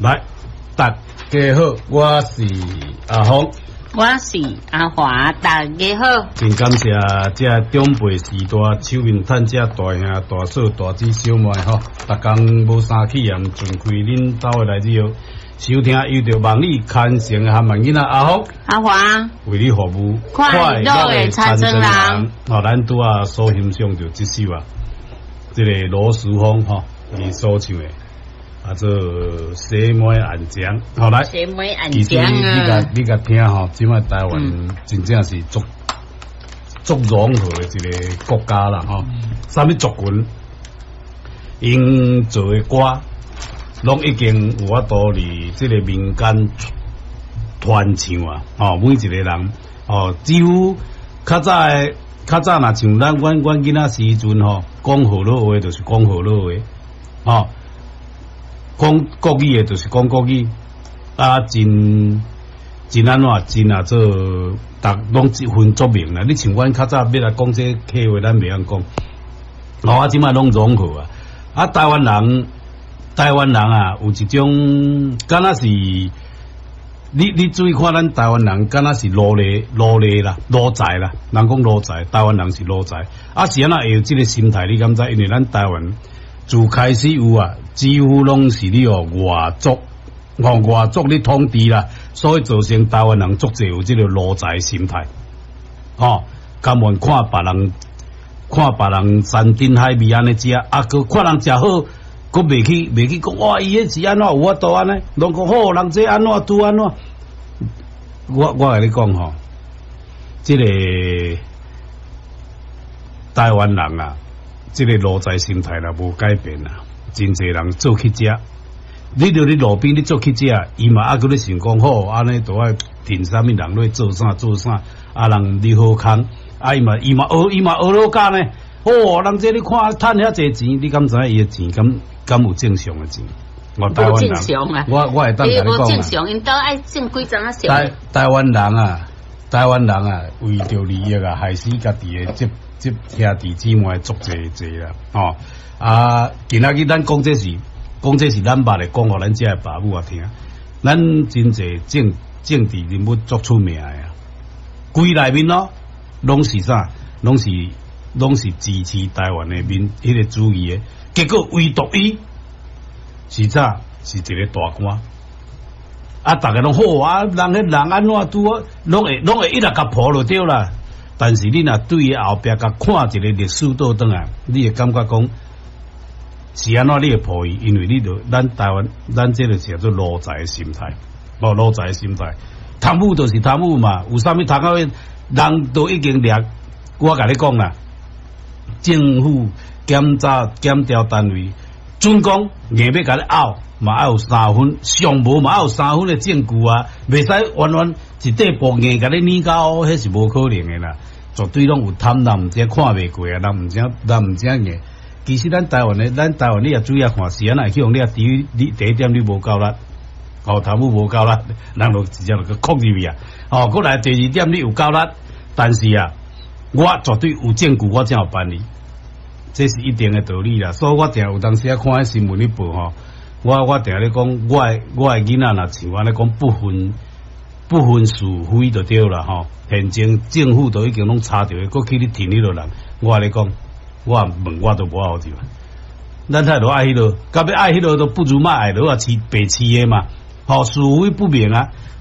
来，大家好，我是阿峰， 我是阿华，大家好。 真感谢这长辈时代手面趁这大兄、大嫂、大姊、小妹吼，逐工无三气也毋尽开恁兜的来之后，收听有着望你牵成的汉文囡仔阿峰、 阿华为你服务， 快乐的产生人。 咱拄啊所欣赏着这首啊，这个罗时丰吼，伊所唱的。做西梅安江，好来， 西梅安其实江啊！ 你甲听吼，即摆台湾真正是足融合的一个国家啦吼。啥物族群，因做的歌，拢已经有法度伫即个民间传唱啊！吼，每一个人哦，几乎较早若像阮囡仔时阵吼，讲河洛话就是讲河洛话，吼。讲国语的，就是讲国语，真安怎，真啊做，拢一分作明啦。你像阮较早要来讲这客话，咱袂晓讲，即摆拢融合啊。台湾人啊，有一种，敢若是你注意看，咱台湾人敢若是奴隶啦，奴才啦，人讲奴才，台湾人是奴才，是安怎会有这个心态？你敢知？因为咱台湾。自开始有啊，几乎拢是你外族咧统治啦，所以造成台湾人足侪有这个奴才心态，甘愿看别人山珍海味安尼食，佮看人食好，佮袂去讲哇，伊迄是安怎有法度安尼，拢讲好人这安怎拄安怎，我甲你讲吼，这个台湾人啊。这个奴才心态啦，无改变啦，真侪人做去食。你路边你做去食，伊嘛佮你想讲好，安尼都爱听啥物人咧做啥，人你好康，伊嘛学老教呢。人这你看趁遐济钱，你敢知伊的钱敢有正常的钱？我台湾人，我会当甲你讲正常，因都爱挣几张啊？ 台湾人啊，为着利益啊，害死家己的这兄弟姊妹足侪啦，今仔日咱讲这是咱捌的，讲互咱遮的爸母啊听。咱真侪政治人物足出名的啊，规内面拢是啥？拢是支持台湾的迄个主义的，结果唯独伊是啥？是一个大官。大家拢好人安怎拄啊，拢会一直甲破就对啦。但是你若对伊后壁甲看一个历史倒转来，你会感觉讲是安怎你会破伊？因为你著咱台湾，咱这个叫做奴才的心态，奴才的心态，贪污就是贪污嘛，有啥物贪到人都已经掠。我甲你讲啦，政府检调单位准讲硬要甲你拗。嘛要有3分，上无嘛要有3分的证据啊！袂使完全一块布硬甲你捏到，迄是无可能的啦。绝对拢有贪，人毋知看袂过啊，人毋知硬。其实咱台湾你也注意看，是安怎去用你第一点你无够力，贪污无够力，人就直接就扣入去啊！过来第二点你有够力，但是啊，我绝对有证据，我才有办理，这是一定的道理啦。所以我定有当时看迄新闻咧报我定咧讲，我的囡仔若像安尼讲不分是非就对啦现前政府都已经拢查着，搁去你听迄落人，我咧讲，我问我都无好就。咱太多爱迄落，到尾爱迄落都不如莫爱落啊，白痴的嘛。是非不明啊。